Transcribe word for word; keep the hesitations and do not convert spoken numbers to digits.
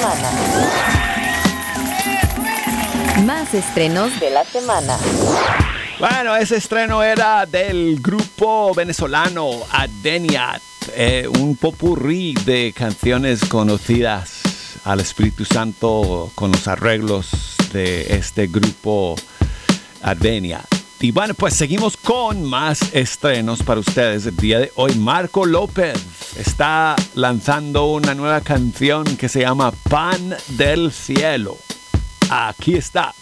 semana. Más estrenos de la semana. Bueno, ese estreno era del grupo venezolano Advenia, eh, un popurrí de canciones conocidas al Espíritu Santo con los arreglos de este grupo Advenia. Y bueno, pues seguimos con más estrenos para ustedes el día de hoy. Marco López está lanzando una nueva canción que se llama Pan del Cielo. Aquí está.